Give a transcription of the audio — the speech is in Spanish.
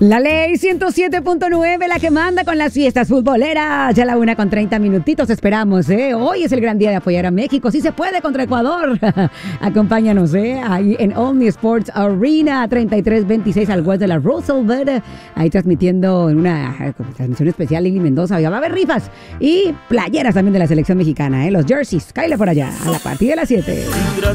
La ley 107.9, la que manda con las fiestas futboleras. Ya la 1:30 esperamos, ¿eh? Hoy es el gran día de apoyar a México. Sí se puede contra Ecuador. Acompáñanos, ¿eh? Ahí en Omni Sports Arena, 3326 al west de la Roosevelt. Ahí transmitiendo en una transmisión especial Lili Mendoza. Ya va a haber rifas y playeras también de la selección mexicana, ¿eh? Los jerseys. Cáile por allá a la partida de las 7.